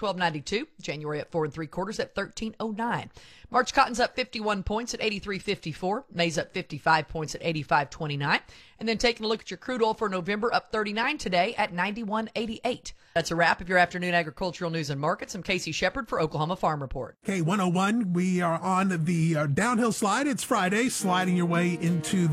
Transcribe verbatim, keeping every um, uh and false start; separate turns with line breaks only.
twelve ninety-two. January at four and three quarters at thirteen oh nine. March cotton's up fifty-one points at eighty-three fifty-four. May's up fifty-five points at eighty-five twenty-nine. And then taking a look at your crude oil for November, up thirty-nine today at ninety-one eighty-eight. That's a wrap of your afternoon agricultural news and markets. I'm Casey Shepard for Oklahoma Farm Report.
K one oh one, we are on the uh, downhill slide. It's Friday, sliding your way into